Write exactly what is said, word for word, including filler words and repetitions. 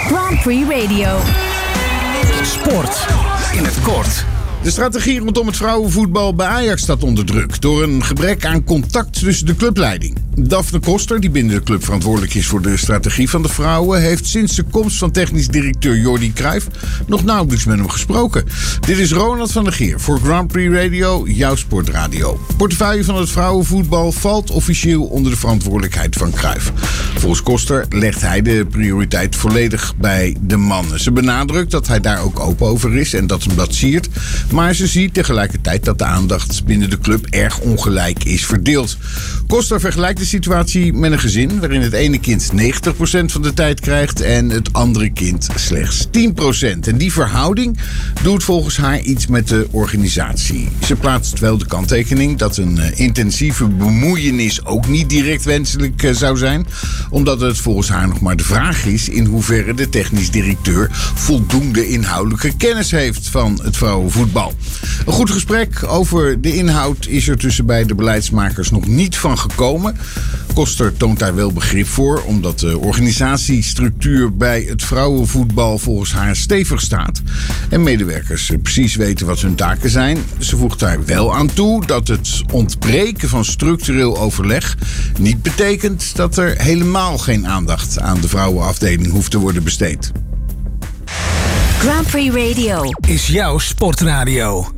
Grand Prix Radio. Sport in het kort. De strategie rondom het vrouwenvoetbal bij Ajax staat onder druk door een gebrek aan contact tussen de clubleiding. Daphne Koster, die binnen de club verantwoordelijk is voor de strategie van de vrouwen, heeft sinds de komst van technisch directeur Jordi Cruijff nog nauwelijks met hem gesproken. Dit is Ronald van der Geer voor Grand Prix Radio, jouw sportradio. Portefeuille van het vrouwenvoetbal valt officieel onder de verantwoordelijkheid van Cruijff. Volgens Koster legt hij de prioriteit volledig bij de mannen. Ze benadrukt dat hij daar ook open over is en dat hem dat siert. Maar ze ziet tegelijkertijd dat de aandacht binnen de club erg ongelijk is verdeeld. Koster vergelijkt de situatie met een gezin waarin het ene kind negentig procent van de tijd krijgt en het andere kind slechts tien procent. En die verhouding doet volgens haar iets met de organisatie. Ze plaatst wel de kanttekening dat een uh, intensieve bemoeienis ook niet direct wenselijk uh, zou zijn, omdat het volgens haar nog maar de vraag is in hoeverre de technisch directeur voldoende inhoudelijke kennis heeft van het vrouwenvoetbal. Een goed gesprek over de inhoud is er tussen beide beleidsmakers nog niet van gekomen. Koster toont daar wel begrip voor, omdat de organisatiestructuur bij het vrouwenvoetbal volgens haar stevig staat en medewerkers precies weten wat hun taken zijn. Ze voegt daar wel aan toe dat het ontbreken van structureel overleg niet betekent dat er helemaal geen aandacht aan de vrouwenafdeling hoeft te worden besteed. Grand Prix Radio Is jouw sportradio.